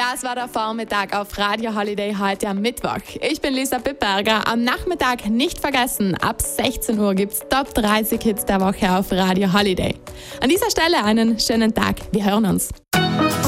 Das war der Vormittag auf Radio Holiday heute am Mittwoch. Ich bin Lisa Bittberger. Am Nachmittag nicht vergessen, ab 16 Uhr gibt's Top 30 Hits der Woche auf Radio Holiday. An dieser Stelle einen schönen Tag. Wir hören uns.